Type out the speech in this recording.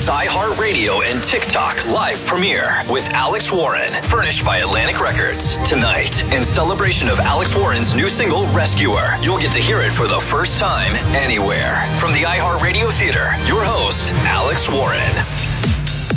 Atlantic's iHeartRadio and TikTok live premiere with Alex Warren, furnished by Atlantic Records. Tonight, in celebration of Alex Warren's new single, Rescuer, you'll get to hear it for the first time anywhere. From the iHeartRadio Theater, your host, Alex Warren.